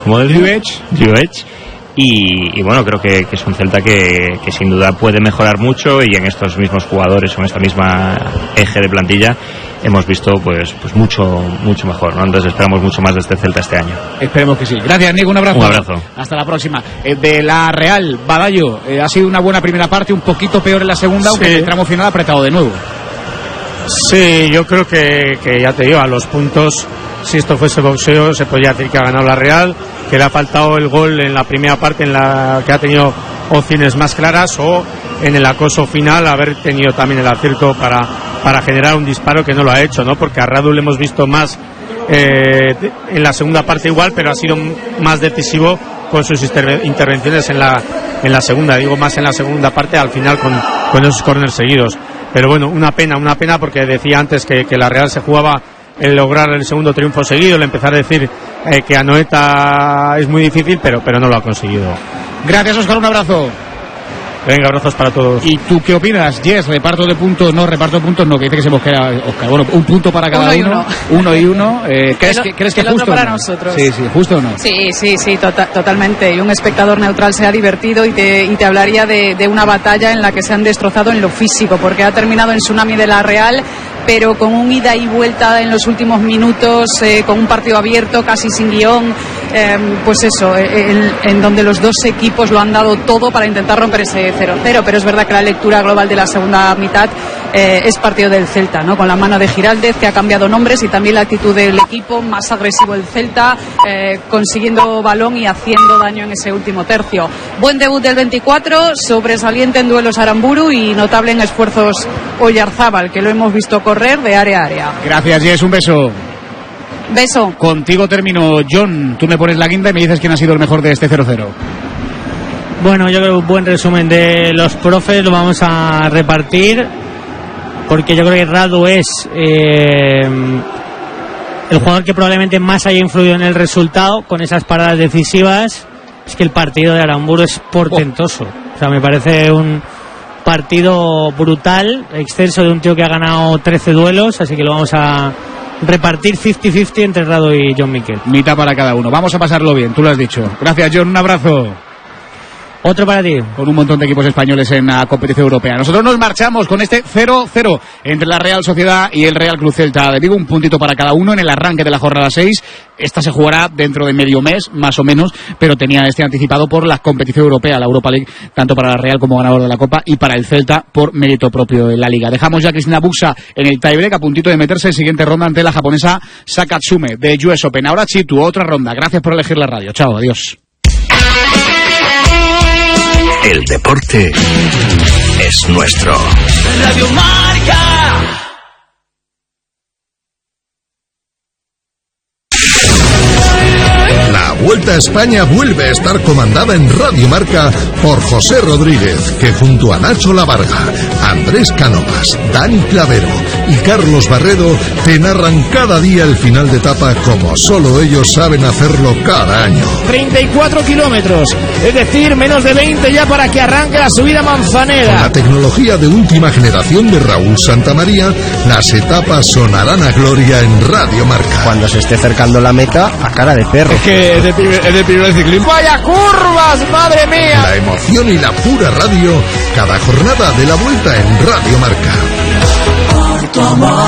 como del Juech. Y bueno, creo que es un Celta que sin duda puede mejorar mucho, y en estos mismos jugadores o en esta misma eje de plantilla hemos visto pues mucho mejor, ¿no? Entonces esperamos mucho más de este Celta este año. Esperemos que sí. Gracias, Nico, un abrazo. Un abrazo. Hasta la próxima. De la Real, Badallo, ha sido una buena primera parte, un poquito peor en la segunda, aunque el tramo final apretado de nuevo. Sí, yo creo que ya te digo, a los puntos, si esto fuese boxeo, se podría decir que ha ganado la Real, que le ha faltado el gol en la primera parte, en la que ha tenido opciones más claras, o en el acoso final haber tenido también el acierto para generar un disparo, que no lo ha hecho, ¿no? Porque a Radu le hemos visto más en la segunda parte igual, pero ha sido más decisivo con sus intervenciones en la segunda, digo más en la segunda parte, al final con esos córneres seguidos. Pero bueno, una pena, porque decía antes que la Real se jugaba el lograr el segundo triunfo seguido, el empezar a decir que Anoeta es muy difícil, pero no lo ha conseguido. Gracias, Óscar, un abrazo. Venga, abrazos para todos. ¿Y tú qué opinas, Jess? ¿Reparto de puntos no, que dice que se nos queda Óscar? Bueno, un punto para cada uno. Uno y uno. ¿Crees que el justo otro para no? nosotros. Sí, justo o no. Sí, totalmente. Y un espectador neutral se ha divertido y te hablaría de una batalla en la que se han destrozado en lo físico, porque ha terminado en tsunami de la Real, pero con un ida y vuelta en los últimos minutos, con un partido abierto, casi sin guión, pues eso, en donde los dos equipos lo han dado todo para intentar romper ese 0-0, pero es verdad que la lectura global de la segunda mitad es partido del Celta, ¿no? Con la mano de Giraldez, que ha cambiado nombres, y también la actitud del equipo, más agresivo el Celta, consiguiendo balón y haciendo daño en ese último tercio. Buen debut del 24, sobresaliente en duelos Aramburu y notable en esfuerzos Oyarzábal, que lo hemos visto correr de área a área. Gracias, Jess, un beso. Beso. Contigo termino, John. Tú me pones la guinda y me dices quién ha sido el mejor de este 0-0. Bueno, yo creo que un buen resumen de los profes lo vamos a repartir, porque yo creo que Radu es el jugador que probablemente más haya influido en el resultado con esas paradas decisivas. Es que el partido de Aramburu es portentoso. O sea, me parece un partido brutal, extenso, de un tío que ha ganado 13 duelos, así que lo vamos a repartir 50-50 entre Radu y John Miquel. Mitad para cada uno. Vamos a pasarlo bien, tú lo has dicho. Gracias, John, un abrazo. Otro para ti. Con un montón de equipos españoles en la competición europea. Nosotros nos marchamos con este 0-0 entre la Real Sociedad y el Real Club Celta de Vigo. Un puntito para cada uno en el arranque de la jornada 6. Esta se jugará dentro de medio mes, más o menos, pero tenía anticipado por la competición europea, la Europa League, tanto para la Real como ganador de la Copa, y para el Celta por mérito propio en la Liga. Dejamos ya a Cristina Buxa en el tiebreak, a puntito de meterse en siguiente ronda ante la japonesa Sakatsume de US Open. Ahora Chitu, otra ronda. Gracias por elegir la radio. Chao, adiós. El deporte es nuestro. Radio Marca. La Vuelta a España vuelve a estar comandada en Radio Marca por José Rodríguez, que junto a Nacho Lavarga, Andrés Cánovas, Dani Clavero y Carlos Barredo te narran cada día el final de etapa como solo ellos saben hacerlo cada año. 34 kilómetros, es decir, menos de 20 ya para que arranque la subida Manzanera. Con la tecnología de última generación de Raúl Santamaría, las etapas sonarán a gloria en Radio Marca. Cuando se esté acercando la meta, a cara de perro. Es que es de primer ciclismo. ¡Vaya curvas, madre mía! La emoción y la pura radio, cada jornada de la Vuelta en Radio Marca. Por tu amor.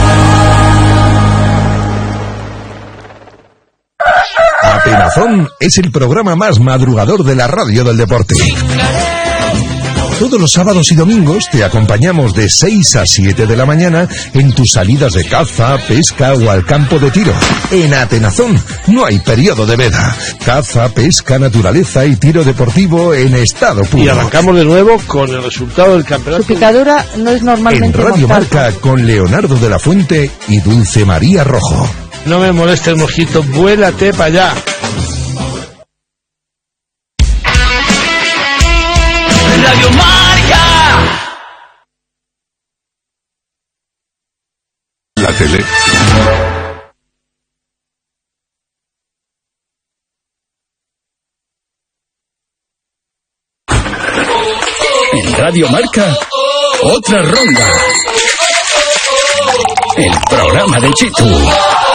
Atenazón es el programa más madrugador de la radio del deporte. Todos los sábados y domingos te acompañamos de 6 a 7 de la mañana en tus salidas de caza, pesca o al campo de tiro. En Atenazón no hay periodo de veda. Caza, pesca, naturaleza y tiro deportivo en estado puro. Y arrancamos de nuevo con el resultado del campeonato. Su picadura no es normalmente en Radio mortal. Marca con Leonardo de la Fuente y Dulce María Rojo. No me moleste el mosquito, vuélate para allá. Radio Marca. La tele. En Radio Marca, otra ronda. El programa de Chitu.